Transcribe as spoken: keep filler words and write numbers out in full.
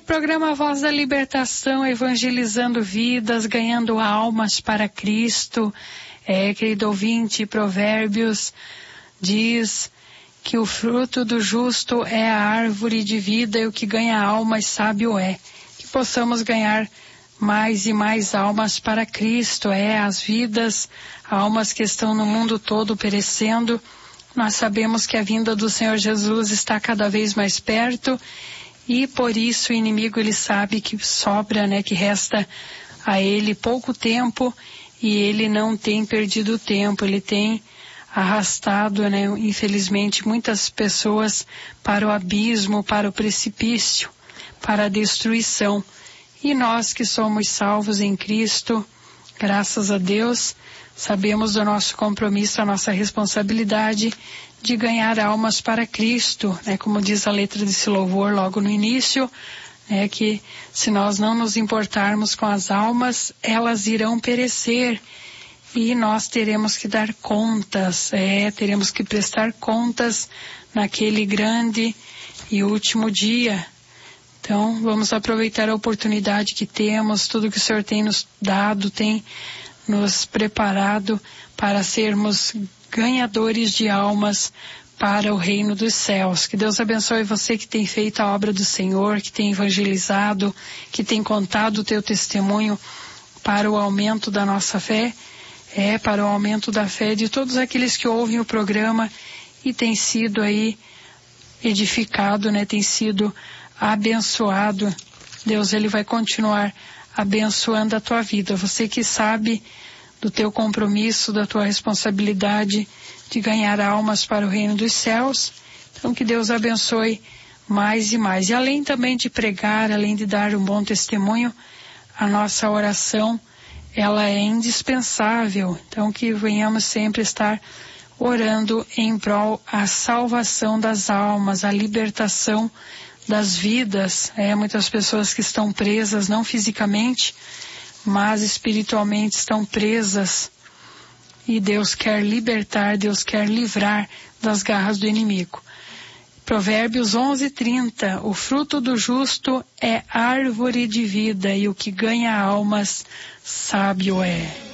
programa Voz da Libertação, evangelizando vidas, ganhando almas para Cristo. É, querido ouvinte, Provérbios diz que o fruto do justo é a árvore de vida e o que ganha almas sábio é. Que possamos ganhar mais e mais almas para Cristo, é, as vidas, almas que estão no mundo todo perecendo. Nós sabemos que a vinda do Senhor Jesus está cada vez mais perto. E por isso o inimigo, ele sabe que sobra, né, que resta a ele pouco tempo, e ele não tem perdido tempo, ele tem arrastado, né, infelizmente, muitas pessoas para o abismo, para o precipício, para a destruição. E nós que somos salvos em Cristo, graças a Deus, sabemos do nosso compromisso, a nossa responsabilidade de ganhar almas para Cristo, né? Como diz a letra desse louvor logo no início, né? Que se nós não nos importarmos com as almas, elas irão perecer e nós teremos que dar contas, é, teremos que prestar contas naquele grande e último dia. Então, vamos aproveitar a oportunidade que temos, tudo que o Senhor tem nos dado, tem nos preparado para sermos ganhadores de almas para o reino dos céus. Que Deus abençoe você que tem feito a obra do Senhor, que tem evangelizado, que tem contado o teu testemunho para o aumento da nossa fé, é, para o aumento da fé de todos aqueles que ouvem o programa e tem sido aí edificado, né, tem sido abençoado. Deus, ele vai continuar abençoando a tua vida. Você que sabe do teu compromisso, da tua responsabilidade de ganhar almas para o reino dos céus. Então que Deus abençoe mais e mais. E além também de pregar, além de dar um bom testemunho, a nossa oração, ela é indispensável. Então que venhamos sempre estar orando em prol a salvação das almas, a libertação das vidas. É, muitas pessoas que estão presas, não fisicamente, mas espiritualmente estão presas, e Deus quer libertar, Deus quer livrar das garras do inimigo. Provérbios onze, trinta, o fruto do justo é árvore de vida e o que ganha almas sábio é.